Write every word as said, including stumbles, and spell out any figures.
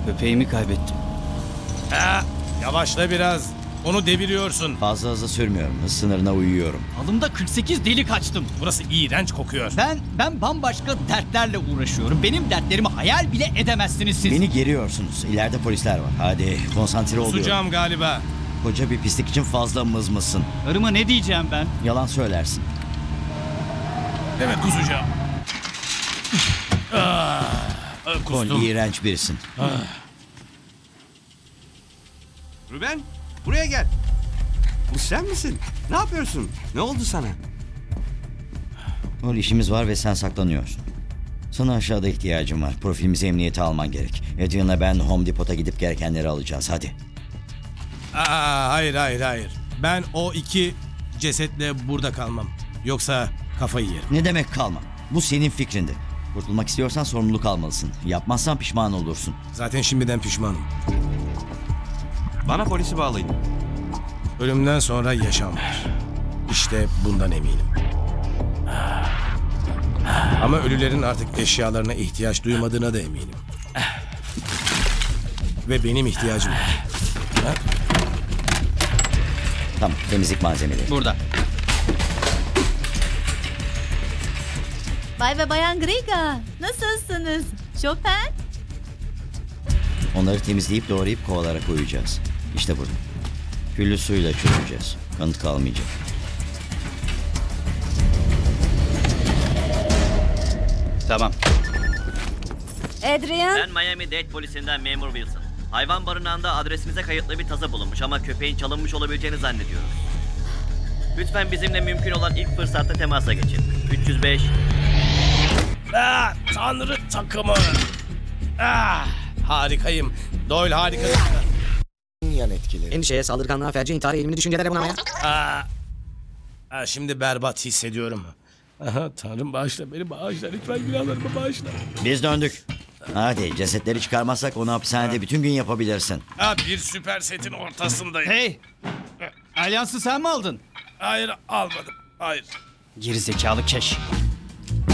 Köpeğimi kaybettim. Ha, yavaşla biraz. Onu deviriyorsun. Fazla hızlı sürmüyorum. Hız sınırına uyuyorum. Alımda kırk sekiz delik açtım. Burası iğrenç kokuyor. Ben ben bambaşka dertlerle uğraşıyorum. Benim dertlerimi hayal bile edemezsiniz siz. Beni geriyorsunuz. İleride polisler var. Hadi konsantre oluyorum. Kusacağım galiba. Koca bir pislik için fazla mızmızsın. Karıma ne diyeceğim ben? Yalan söylersin. Evet, kusacağım. Ah, Kon kustum. iğrenç birisin. Ruben, buraya gel. Bu sen misin? Ne yapıyorsun? Ne oldu sana? Kon işimiz var ve sen saklanıyorsun. Sana aşağıda ihtiyacım var. Profilimizi emniyete alman gerek. Adrian'la ben Home Depot'a gidip gerekenleri alacağız. Hadi. Aa, hayır hayır hayır. Ben o iki cesetle burada kalmam. Yoksa kafayı yerim. Ne demek kalma? Bu senin fikrindi. Kurtulmak istiyorsan sorumluluk almalısın. Yapmazsan pişman olursun. Zaten şimdiden pişmanım. Bana polisi bağlayın. Ölümden sonra yaşam var. İşte bundan eminim. Ama ölülerin artık eşyalarına ihtiyaç duymadığına da eminim. Ve benim ihtiyacım var. Ha? Tamam, temizlik malzemeleri. Burada. Bay ve Bayan Griga, nasılsınız? Chopin? Onları temizleyip doğrayıp kovalara koyacağız. İşte burada. Küllü suyla çözeceğiz. Kanıt kalmayacak. Tamam. Adrian? Ben Miami-Dade polisinden memur Wilson. Hayvan barınağında adresimize kayıtlı bir taza bulunmuş ama köpeğin çalınmış olabileceğini zannediyoruz. Lütfen bizimle mümkün olan ilk fırsatta temasa geçin. üç yüz beş. Ah, Tanrı takımı. Ah, harikayım. Doyle harika. Yan etkileri. Endişeye, saldırganlığa, felce, intihara eğilimli düşüncelere bunamaya. Ah, ah, şimdi berbat hissediyorum. Aha, Tanrım bağışla beni, bağışla. Lütfen günahlarımı bağışla. Biz döndük. Hadi cesetleri çıkarmazsak onu hapishanede bütün gün yapabilirsin. Ah, bir süper setin ortasındayım. Hey! Alyansı sen mi aldın? Hayır, almadım. Hayır. Geri zekalı keş.